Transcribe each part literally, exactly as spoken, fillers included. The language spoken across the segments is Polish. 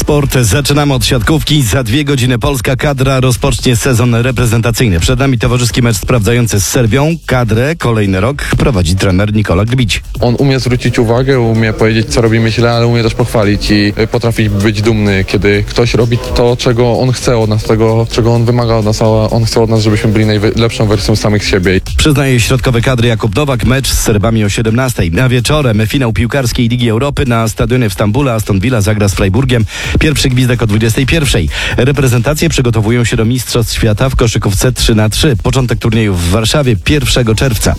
Sport. Zaczynamy od siatkówki. Za dwie godziny polska kadra rozpocznie sezon reprezentacyjny. Przed nami towarzyski mecz sprawdzający z Serbią. Kadrę kolejny rok prowadzi trener Nikola Grbić. On umie zwrócić uwagę, umie powiedzieć, co robimy źle, ale umie też pochwalić i potrafi być dumny, kiedy ktoś robi to, czego on chce od nas, tego, czego on wymaga od nas, a on chce od nas, żebyśmy byli najlepszą wersją samych siebie. Przyznaje środkowy kadry Jakub Nowak. Mecz z Serbami o siedemnastej. A wieczorem finał piłkarskiej Ligi Europy na stadionie w Stambule. Aston Villa zagra z Freiburgiem. Pierwszy gwizdek o dwudziestej pierwszej. Reprezentacje przygotowują się do Mistrzostw Świata w koszykówce trzy na trzy. Początek turnieju w Warszawie pierwszego czerwca.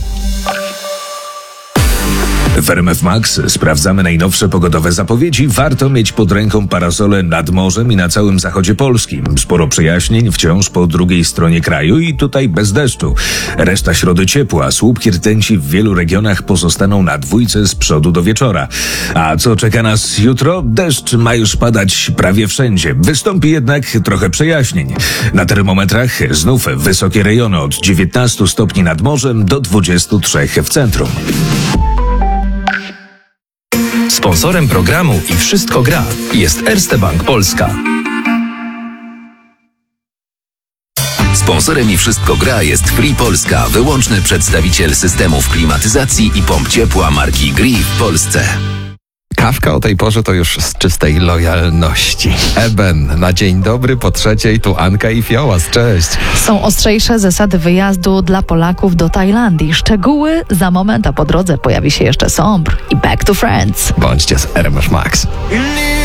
W R M F Max sprawdzamy najnowsze pogodowe zapowiedzi. Warto mieć pod ręką parasole nad morzem i na całym zachodzie Polski. Sporo przejaśnień wciąż po drugiej stronie kraju i tutaj bez deszczu. Reszta środy ciepła. Słupki rtęci w wielu regionach pozostaną na dwójce z przodu do wieczora. A co czeka nas jutro? Deszcz ma już padać prawie wszędzie. Wystąpi jednak trochę przejaśnień. Na termometrach znów wysokie rejony od dziewiętnastu stopni nad morzem do dwudziestu trzech w centrum. Sponsorem programu I Wszystko Gra jest Erste Bank Polska. Sponsorem I Wszystko Gra jest Free Polska, wyłączny przedstawiciel systemów klimatyzacji i pomp ciepła marki Gree w Polsce. Kawka o tej porze to już z czystej lojalności. Eben, na dzień dobry po trzeciej, tu Anka i Fiołas, cześć. Są ostrzejsze zasady wyjazdu dla Polaków do Tajlandii. Szczegóły za moment, a po drodze pojawi się jeszcze Sombr i Back to Friends. Bądźcie z R M F Max.